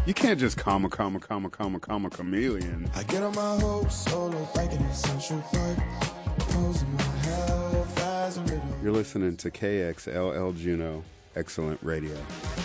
You can't just comma, chameleon. I get on my hopes, solo biking in Central Park, posing my health as a middle. You're listening to KXLL Juneau, excellent radio.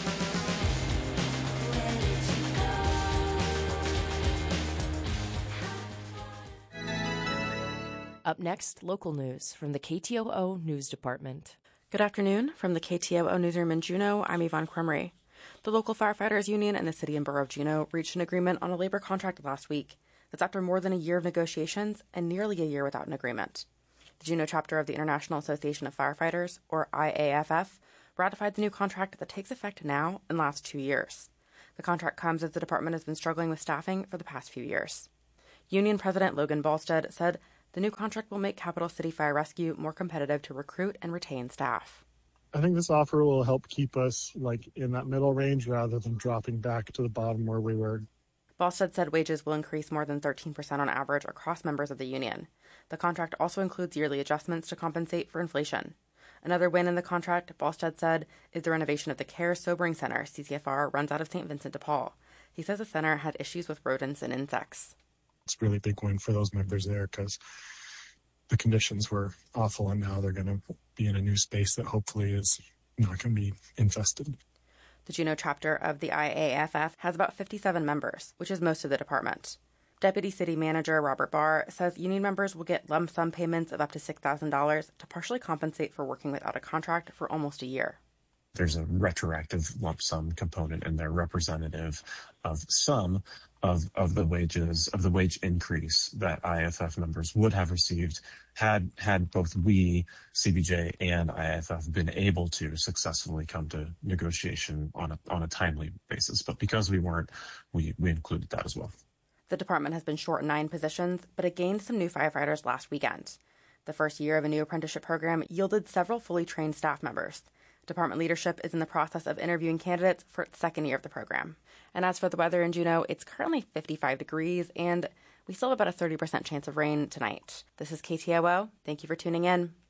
Up next, local news from the KTOO News Department. Good afternoon. From the KTOO Newsroom in Juneau, I'm Yvonne Cremery. The local firefighters union and the city and borough of Juneau reached an agreement on a labor contract last week. That's after more than a year of negotiations and nearly a year without an agreement. The Juneau chapter of the International Association of Firefighters, or IAFF, ratified the new contract that takes effect now and lasts 2 years. The contract comes as the department has been struggling with staffing for the past few years. Union President Logan Balstead said the new contract will make Capital City Fire Rescue more competitive to recruit and retain staff. I think this offer will help keep us in that middle range rather than dropping back to the bottom where we were. Balstead said wages will increase more than 13% on average across members of the union. The contract also includes yearly adjustments to compensate for inflation. Another win in the contract, Balstead said, is the renovation of the Care Sobering Center CCFR runs out of St. Vincent de Paul. He says the center had issues with rodents and insects. It's a really big win for those members there because the conditions were awful, and now they're going to be in a new space that hopefully is not going to be infested. The Juneau chapter of the IAFF has about 57 members, which is most of the department. Deputy City Manager Robert Barr says union members will get lump sum payments of up to $6,000 to partially compensate for working without a contract for almost a year. There's a retroactive lump sum component, and they're representative of some of the wages, of the wage increase that IAFF members would have received had both we, CBJ, and IAFF been able to successfully come to negotiation on a timely basis. But because we weren't, we included that as well. The department has been short 9 positions, but it gained some new firefighters last weekend. The first year of a new apprenticeship program yielded several fully trained staff members. Department leadership is in the process of interviewing candidates for its second year of the program. And as for the weather in Juneau, it's currently 55 degrees, and we still have about a 30% chance of rain tonight. This is KTOO. Thank you for tuning in.